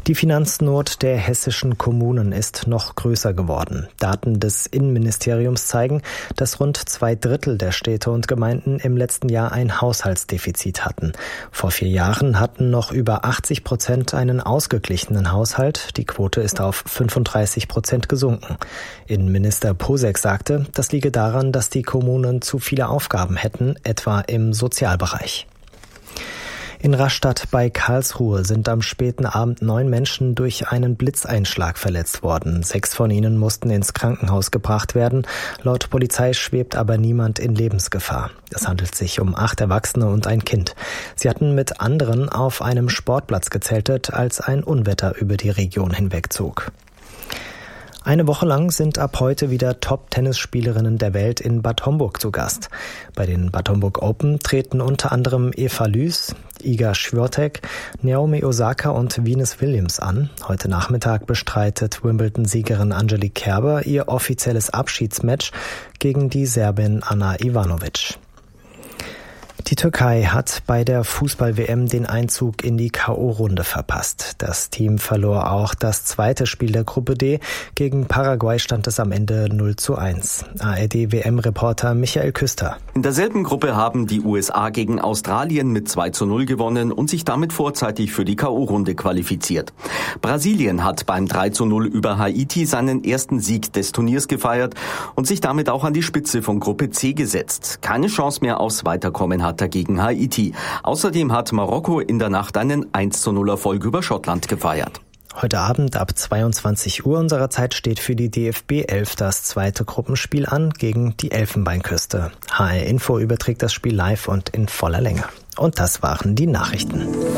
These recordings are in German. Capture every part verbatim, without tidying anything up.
Die Finanznot der hessischen Kommunen ist noch größer geworden. Daten des Innenministeriums zeigen, dass rund zwei Drittel der Städte und Gemeinden im letzten Jahr ein Haushaltsdefizit hatten. Vor vier Jahren hatten noch über achtzig Prozent einen ausgeglichenen Haushalt. Die Quote ist auf fünfunddreißig Prozent gesunken. Innenminister Posek sagte, das liege daran, dass die Kommunen zu viele Aufgaben hätten, etwa im Sozialbereich. In Rastatt bei Karlsruhe sind am späten Abend neun Menschen durch einen Blitzeinschlag verletzt worden. Sechs von ihnen mussten ins Krankenhaus gebracht werden. Laut Polizei schwebt aber niemand in Lebensgefahr. Es handelt sich um acht Erwachsene und ein Kind. Sie hatten mit anderen auf einem Sportplatz gezeltet, als ein Unwetter über die Region hinwegzog. Eine Woche lang sind ab heute wieder Top-Tennisspielerinnen der Welt in Bad Homburg zu Gast. Bei den Bad Homburg Open treten unter anderem Eva Lüß, Iga Swiatek, Naomi Osaka und Venus Williams an. Heute Nachmittag bestreitet Wimbledon-Siegerin Angelique Kerber ihr offizielles Abschiedsmatch gegen die Serbin Ana Ivanovic. Die Türkei hat bei der Fußball-W M den Einzug in die K O-Runde verpasst. Das Team verlor auch das zweite Spiel der Gruppe D. Gegen Paraguay stand es am Ende null zu eins. A R D-W M-Reporter Michael Küster. In derselben Gruppe haben die U S A gegen Australien mit zwei zu null gewonnen und sich damit vorzeitig für die K O-Runde qualifiziert. Brasilien hat beim drei zu null über Haiti seinen ersten Sieg des Turniers gefeiert und sich damit auch an die Spitze von Gruppe C gesetzt. Keine Chance mehr aufs Weiterkommen hat gegen Haiti. Außerdem hat Marokko in der Nacht einen eins zu null Erfolg über Schottland gefeiert. Heute Abend ab zweiundzwanzig Uhr unserer Zeit steht für die D F B elf das zweite Gruppenspiel an gegen die Elfenbeinküste. H R Info überträgt das Spiel live und in voller Länge. Und das waren die Nachrichten.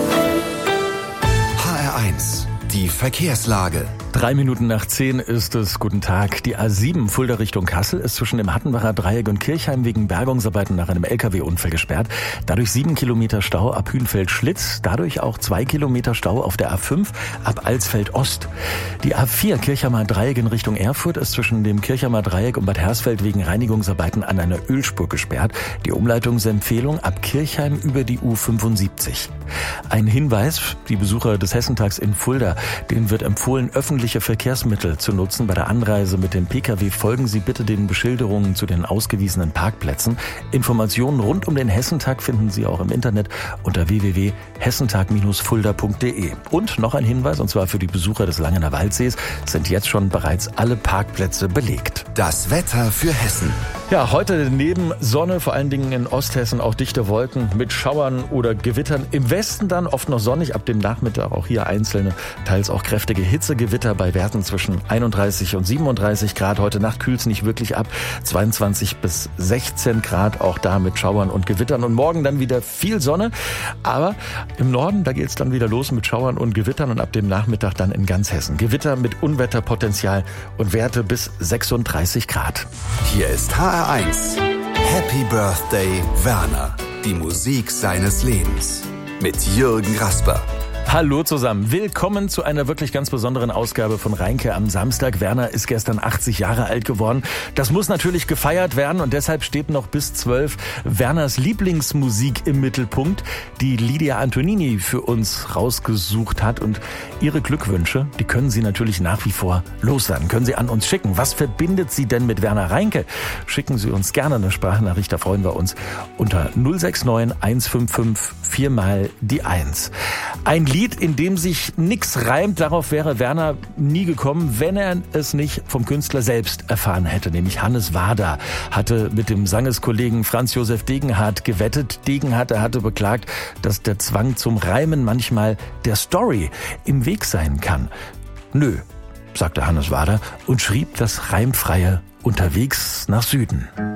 H R eins, die Verkehrslage. Drei Minuten nach zehn ist es. Guten Tag. Die A sieben Fulda Richtung Kassel ist zwischen dem Hattenbacher Dreieck und Kirchheim wegen Bergungsarbeiten nach einem L K W-Unfall gesperrt. Dadurch sieben Kilometer Stau ab Hünfeld-Schlitz. Dadurch auch zwei Kilometer Stau auf der A fünf ab Alsfeld-Ost. Die A vier Kirchheimer Dreieck in Richtung Erfurt ist zwischen dem Kirchheimer Dreieck und Bad Hersfeld wegen Reinigungsarbeiten an einer Ölspur gesperrt. Die Umleitungsempfehlung ab Kirchheim über die U fünfundsiebzig. Ein Hinweis, die Besucher des Hessentags in Fulda, denen wird empfohlen, öffentliche Verkehrsmittel zu nutzen. Bei der Anreise mit dem Pkw folgen Sie bitte den Beschilderungen zu den ausgewiesenen Parkplätzen. Informationen rund um den Hessentag finden Sie auch im Internet unter w w w punkt hessentag Bindestrich fulda punkt d e. Und noch ein Hinweis, und zwar für die Besucher des Langener Waldsees, sind jetzt schon bereits alle Parkplätze belegt. Das Wetter für Hessen. Ja, heute neben Sonne, vor allen Dingen in Osthessen auch dichte Wolken mit Schauern oder Gewittern. Im Westen dann oft noch sonnig, ab dem Nachmittag auch hier einzelne, teils auch kräftige Hitzegewitter bei Werten zwischen einunddreißig und siebenunddreißig Grad. Heute Nacht kühlt es nicht wirklich ab, zweiundzwanzig bis sechzehn Grad, auch da mit Schauern und Gewittern. Und morgen dann wieder viel Sonne, aber im Norden, da geht es dann wieder los mit Schauern und Gewittern und ab dem Nachmittag dann in ganz Hessen. Gewitter mit Unwetterpotenzial und Werte bis sechsunddreißig Grad. Hier ist H R eins. Happy Birthday, Werner. Die Musik seines Lebens. Mit Jürgen Rasper. Hallo zusammen, willkommen zu einer wirklich ganz besonderen Ausgabe von Reinke am Samstag. Werner ist gestern achtzig Jahre alt geworden. Das muss natürlich gefeiert werden und deshalb steht noch bis zwölf Werners Lieblingsmusik im Mittelpunkt, die Lydia Antonini für uns rausgesucht hat. Und ihre Glückwünsche, die können Sie natürlich nach wie vor loswerden, können Sie an uns schicken. Was verbindet Sie denn mit Werner Reinke? Schicken Sie uns gerne eine Sprachnachricht, da freuen wir uns, unter null sechs neun eins fünf fünf vier mal die eins. Ein Lied, in dem sich nix reimt, darauf wäre Werner nie gekommen, wenn er es nicht vom Künstler selbst erfahren hätte. Nämlich Hannes Wader hatte mit dem Sangeskollegen Franz Josef Degenhardt gewettet. Degenhardt, er hatte beklagt, dass der Zwang zum Reimen manchmal der Story im Weg sein kann. Nö, sagte Hannes Wader und schrieb das reimfreie Unterwegs nach Süden.